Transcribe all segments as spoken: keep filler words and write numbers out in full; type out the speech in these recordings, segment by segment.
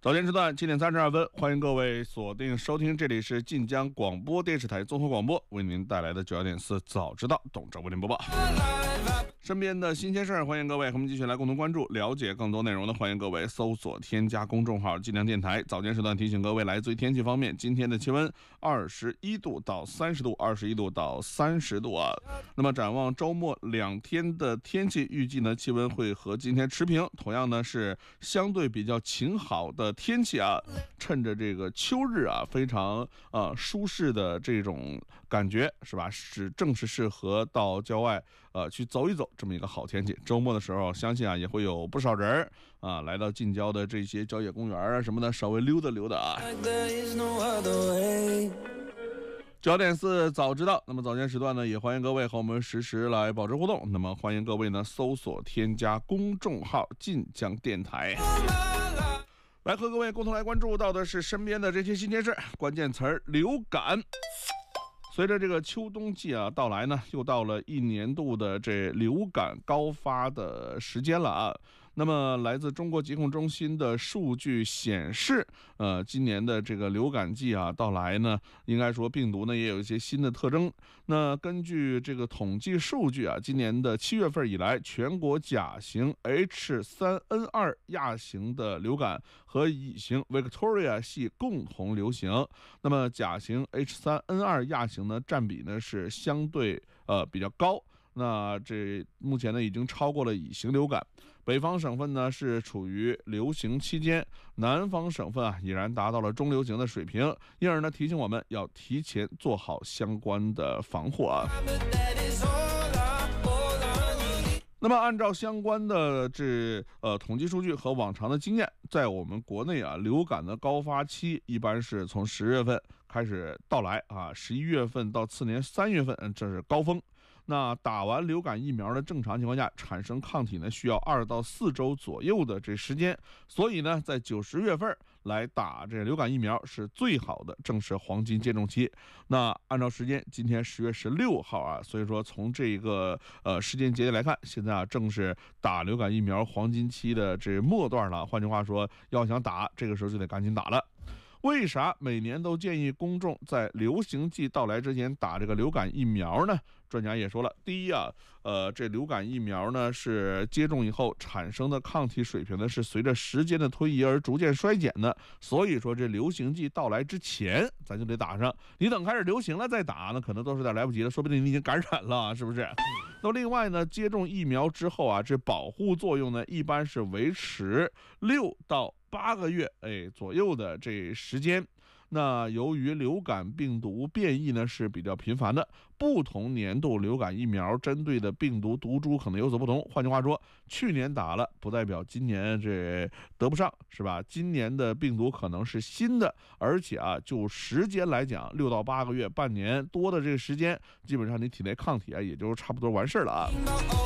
早间时段七点三十二分，欢迎各位锁定收听，这里是晋江广播电视台综合广播为您带来的九幺点四早知道，董哲为您播报身边的新鲜事儿，欢迎各位和我们继续来共同关注，了解更多内容的，欢迎各位搜索添加公众号晋江电台。早间时段提醒各位，来自于天气方面，今天的气温二十一度到三十度，二十一度到三十度啊。那么展望周末两天的天气，预计呢气温会和今天持平，同样呢是相对比较晴好的天气啊。趁着这个秋日啊，非常呃舒适的这种感觉是吧？是正是适合到郊外呃去走一走这么一个好天气。周末的时候，相信啊也会有不少人啊来到近郊的这些郊野公园啊什么的，稍微溜达溜达啊。九点四早知道，那么早间时段呢，也欢迎各位和我们实时来保持互动。那么欢迎各位呢搜索添加公众号晋江电台。来和各位共同来关注到的是身边的这些新鲜事，关键词儿流感。随着这个秋冬季啊到来呢，又到了一年度的这流感高发的时间了啊。那么来自中国疾控中心的数据显示，呃，今年的这个流感季啊到来呢，应该说病毒呢也有一些新的特征。那根据这个统计数据啊，今年的七月份以来，全国甲型 H 三 N 二 亚型的流感和乙型 Victoria 系共同流行。那么甲型 H 三 N 二 亚型呢占比呢是相对呃比较高。那这目前呢已经超过了乙型流感，北方省份呢是处于流行期间，南方省份啊已然达到了中流行的水平，因而呢提醒我们要提前做好相关的防护啊。那么按照相关的这呃统计数据和往常的经验，在我们国内啊，流感的高发期一般是从十月份开始到来啊，十一月份到次年三月份，嗯，这是高峰。那打完流感疫苗的正常情况下产生抗体呢，需要二到四周左右的这时间，所以呢，在九十月份来打这流感疫苗是最好的，正是黄金接种期。那按照时间，今天十月十六号啊，所以说从这个呃时间节点来看，现在啊正是打流感疫苗黄金期的这末段了。换句话说，要想打，这个时候就得赶紧打了。为啥每年都建议公众在流行季到来之前打这个流感疫苗呢？专家也说了，第一啊，呃，这流感疫苗呢是接种以后产生的抗体水平呢是随着时间的推移而逐渐衰减的，所以说这流行季到来之前咱就得打上，你等开始流行了再打，那可能都是有点来不及了，说不定你已经感染了，是不是？那另外呢，接种疫苗之后啊，这保护作用呢一般是维持六到八个月哎左右的这时间。那由于流感病毒变异呢是比较频繁的，不同年度流感疫苗针对的病毒毒株可能有所不同。换句话说，去年打了不代表今年这得不上，是吧？今年的病毒可能是新的，而且啊，就时间来讲，六到八个月、半年多的这个时间，基本上你体内抗体啊也就差不多完事儿了啊。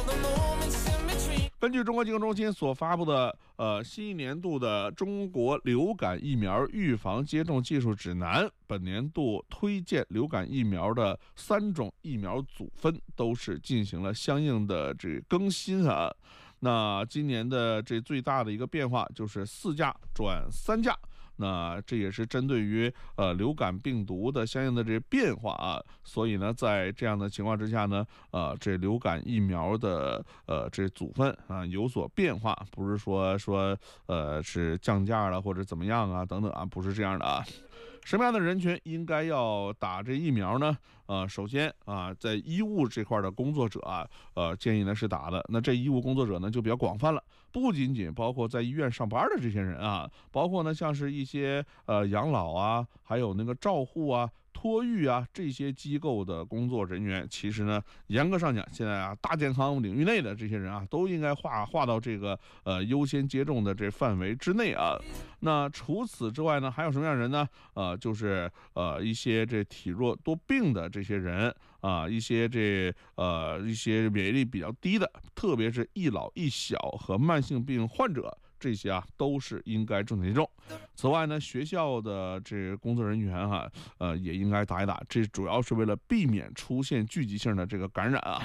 根据中国疾控中心所发布的呃新一年度的中国流感疫苗预防接种技术指南，本年度推荐流感疫苗的三种疫苗组分都是进行了相应的这更新啊。那今年的这最大的一个变化就是四价转三价。那这也是针对于呃流感病毒的相应的这变化啊，所以呢，在这样的情况之下呢，呃，这流感疫苗的呃这组分啊有所变化，不是说说呃是降价了或者怎么样啊等等啊，不是这样的啊。什么样的人群应该要打这疫苗呢？呃，首先啊，在医务这块的工作者啊，呃，建议呢是打的。那这医务工作者呢就比较广泛了，不仅仅包括在医院上班的这些人啊，包括呢像是一些呃养老啊，还有那个照护啊、托育啊这些机构的工作人员，其实呢，严格上讲，现在啊大健康领域内的这些人啊，都应该划划到这个呃优先接种的这范围之内啊。那除此之外呢，还有什么样的人呢？呃，就是呃一些这体弱多病的这些人啊，一些这呃一些免疫力比较低的，特别是一老一小和慢性病患者。这些啊都是应该重点接种。此外呢，学校的这工作人员哈、啊，呃也应该打一打，这主要是为了避免出现聚集性的这个感染啊。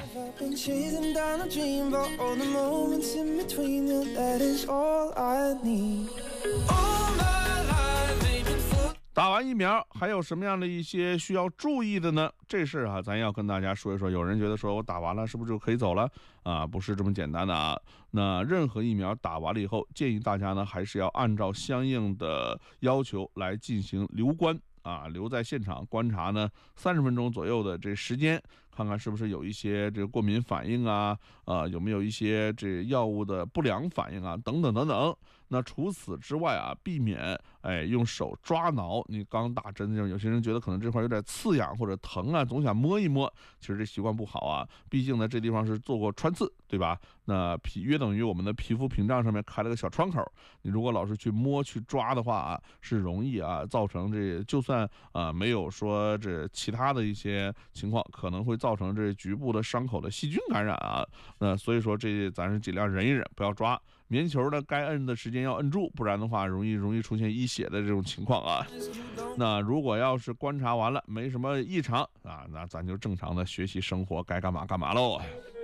打完疫苗还有什么样的一些需要注意的呢？这事儿啊，咱要跟大家说一说。有人觉得说我打完了是不是就可以走了啊？不是这么简单的啊。那任何疫苗打完了以后，建议大家呢还是要按照相应的要求来进行留观啊，留在现场观察呢三十分钟左右的这时间，看看是不是有一些这个过敏反应啊，呃，有没有一些这药物的不良反应啊，等等等等。那除此之外啊，避免哎用手抓挠。你刚打针的时候，有些人觉得可能这块有点刺痒或者疼啊，总想摸一摸，其实这习惯不好啊。毕竟呢，这地方是做过穿刺，对吧？那皮约等于我们的皮肤屏障上面开了个小窗口，你如果老是去摸去抓的话啊，是容易啊造成这就算啊、呃、没有说这其他的一些情况，可能会造成这局部的伤口的细菌感染啊。那所以说这咱是尽量忍一忍，不要抓。棉球呢，该摁的时间要摁住，不然的话容易容易出现溢血的这种情况啊。那如果要是观察完了没什么异常啊，那咱就正常的学习生活，该干嘛干嘛喽。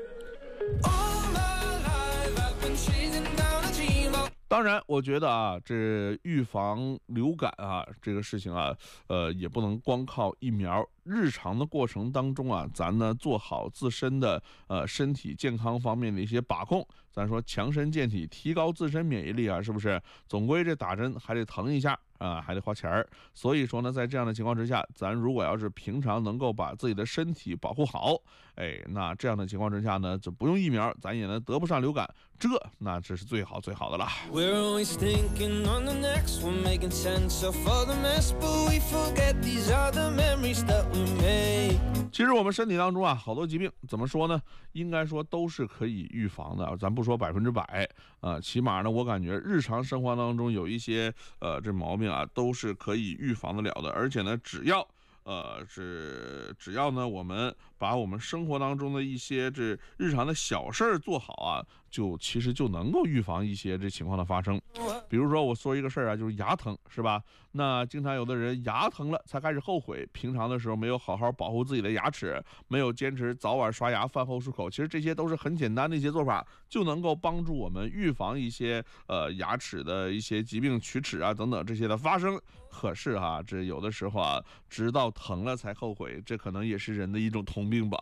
当然，我觉得啊，这预防流感啊，这个事情啊，呃，也不能光靠疫苗。日常的过程当中啊，咱呢做好自身的呃身体健康方面的一些把控。咱说强身健体，提高自身免疫力啊，是不是？总归这打针还得疼一下啊，还得花钱儿。所以说呢，在这样的情况之下，咱如果要是平常能够把自己的身体保护好，哎，那这样的情况之下呢，就不用疫苗，咱也能得不上流感。这那这是最好最好的了。We're always thinking on the next one, making sense of all the mess, but we forget these are the memories that we made. 其实我们身体当中啊，好多疾病怎么说呢？应该说都是可以预防的。咱不说百分之百，呃，起码呢，我感觉日常生活当中有一些呃这毛病啊，都是可以预防得了的。而且呢，只要呃是只要呢，我们把我们生活当中的一些这日常的小事儿做好啊，就其实就能够预防一些这情况的发生。比如说我说一个事儿啊，就是牙疼，是吧？那经常有的人牙疼了才开始后悔，平常的时候没有好好保护自己的牙齿，没有坚持早晚刷牙、饭后漱口，其实这些都是很简单的一些做法，就能够帮助我们预防一些呃牙齿的一些疾病、龋齿啊等等这些的发生。可是哈、啊，这有的时候啊，直到疼了才后悔，这可能也是人的一种通病吧。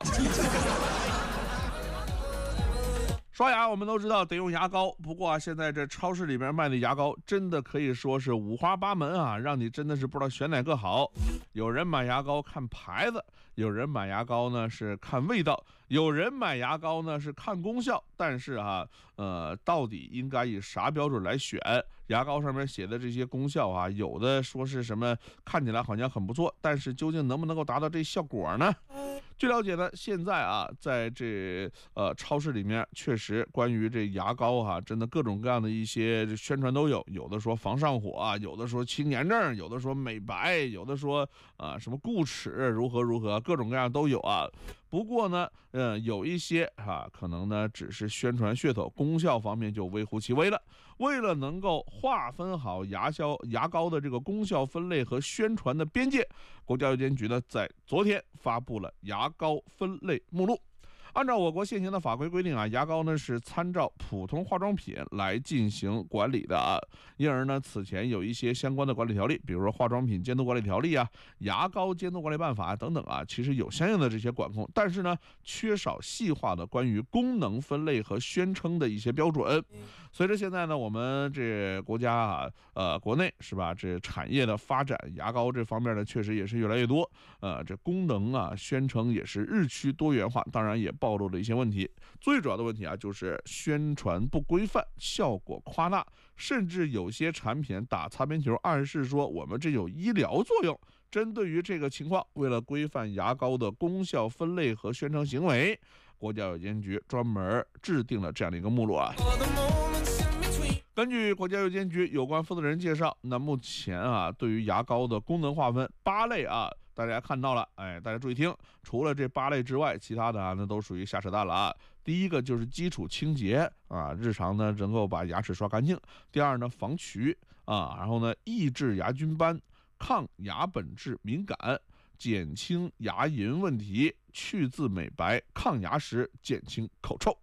刷牙我们都知道得用牙膏，不过啊，现在这超市里面卖的牙膏真的可以说是五花八门啊，让你真的是不知道选哪个好。有人买牙膏看牌子，有人买牙膏呢是看味道，有人买牙膏呢是看功效。但是啊，呃，到底应该以啥标准来选？牙膏上面写的这些功效啊，有的说是什么看起来好像很不错，但是究竟能不能够达到这效果呢？据了解呢，现在啊，在这呃超市里面，确实关于这牙膏哈、啊，真的各种各样的一些宣传都有，有的说防上火啊，有的说青年症，有的说美白，有的说啊什么固齿如何如何，各种各样都有啊。不过呢，呃，有一些哈、啊，可能呢只是宣传噱头，功效方面就微乎其微了。为了能够划分好牙消牙膏的这个功效分类和宣传的边界，国家药监局呢在昨天发布了牙膏分类目录。按照我国现行的法规规定啊，牙膏呢是参照普通化妆品来进行管理的啊，因而呢，此前有一些相关的管理条例，比如说化妆品监督管理条例啊、牙膏监督管理办法等等啊，其实有相应的这些管控，但是呢，缺少细化的关于功能分类和宣称的一些标准。随着现在呢，我们这国家啊，呃，国内是吧，这产业的发展，牙膏这方面呢，确实也是越来越多，呃，这功能啊，宣称也是日趋多元化，当然也暴露了一些问题。最主要的问题啊，就是宣传不规范，效果夸大，甚至有些产品打擦边球，暗示说我们这有医疗作用。针对于这个情况，为了规范牙膏的功效分类和宣称行为，国家药监局专门制定了这样的一个目录啊。根据国家药监局有关负责人介绍，那目前啊，对于牙膏的功能划分八类啊，大家看到了，哎，大家注意听，除了这八类之外，其他的啊，那都属于瞎扯淡了啊。第一个就是基础清洁啊，日常呢能够把牙齿刷干净。第二呢，防龋啊，然后呢，抑制牙菌斑，抗牙本质敏感，减轻牙龈问题，去渍美白，抗牙石，减轻口臭。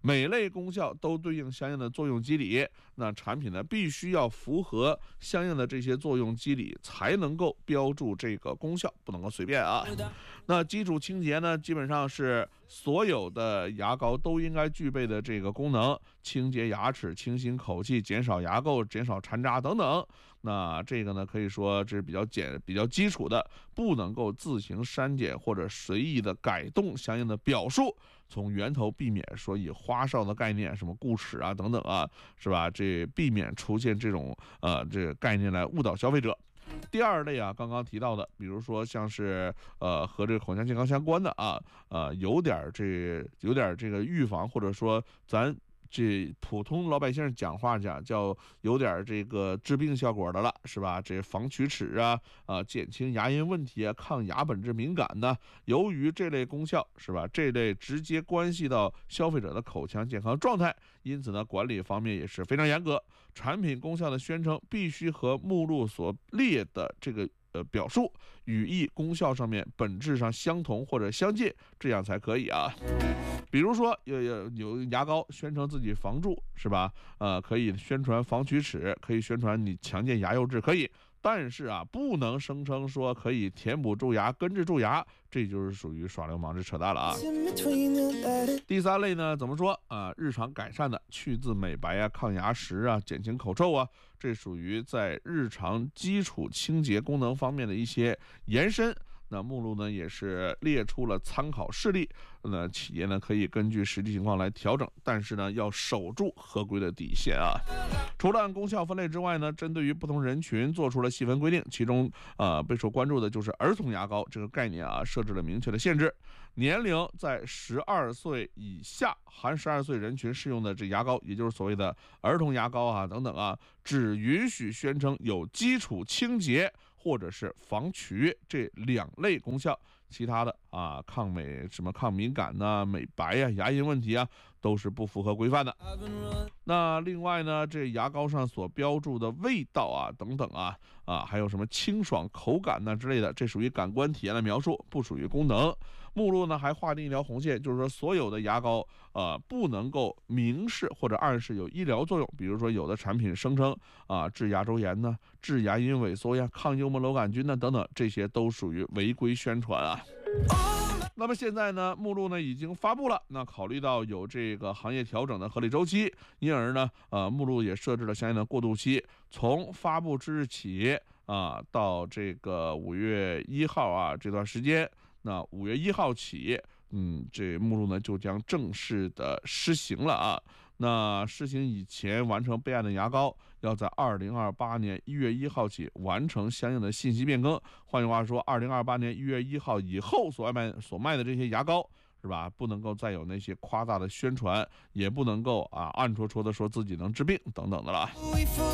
每类功效都对应相应的作用机理，那产品呢必须要符合相应的这些作用机理，才能够标注这个功效，不能够随便啊。那基础清洁呢，基本上是所有的牙膏都应该具备的这个功能，清洁牙齿、清新口气、减少牙垢、减少残渣等等。那这个呢，可以说这是比较简、比较基础的，不能够自行删减或者随意的改动相应的表述，从源头避免说以花哨的概念，什么固齿啊等等啊，是吧？这避免出现这种呃这个概念来误导消费者。第二类啊，刚刚提到的，比如说像是呃和这个口腔健康相关的啊，呃有点这有点这个预防，或者说咱这普通老百姓讲话讲叫有点这个治病效果的了，是吧？这防龋齿啊，啊减轻牙龈问题啊，抗牙本质敏感呢。由于这类功效是吧，这类直接关系到消费者的口腔健康状态，因此呢，管理方面也是非常严格。产品功效的宣称必须和目录所列的这个呃表述语义功效上面本质上相同或者相近，这样才可以啊。比如说有有有牙膏宣称自己防蛀，是吧？呃，可以宣传防龋齿，可以宣传你强健牙釉质，可以。但是啊，不能声称说可以填补蛀牙、根治蛀牙，这就是属于耍流氓之扯淡了啊。第三类呢，怎么说啊？日常改善的去渍美白啊、抗牙石啊、减轻口臭啊，这属于在日常基础清洁功能方面的一些延伸。那目录呢也是列出了参考事例，那企业呢可以根据实际情况来调整，但是呢要守住合规的底线啊。除了按功效分类之外呢，针对于不同人群做出了细分规定，其中呃备受关注的就是儿童牙膏这个概念啊，设置了明确的限制，年龄在十二岁以下含十二岁人群适用的这牙膏，也就是所谓的儿童牙膏啊等等啊，只允许宣称有基础清洁或者是防龋这两类功效，其他的啊抗美什么抗敏感呐、美白呀、牙龈问题啊，都是不符合规范的。那另外呢，这牙膏上所标注的味道啊等等啊啊，还有什么清爽口感呐之类的，这属于感官体验的描述，不属于功能。目录呢还划定一条红线，就是说所有的牙膏呃不能够明示或者暗示有医疗作用，比如说有的产品声称啊治牙周炎呢、治牙龈萎缩呀、抗幽门螺杆菌呢等等，这些都属于违规宣传啊。那么现在呢，目录呢已经发布了，那考虑到有这个行业调整的合理周期，因而呢，呃，目录也设置了相应的过渡期，从发布之日起啊，到这个五月一号啊这段时间，那五月一号起，嗯，这目录呢就将正式的施行了啊。那施行以前完成备案的牙膏，要在二零二八年一月一号起完成相应的信息变更。换句话说，二零二八年一月一号以后所卖所卖的这些牙膏，是吧？不能够再有那些夸大的宣传，也不能够啊暗戳戳的说自己能治病等等的了。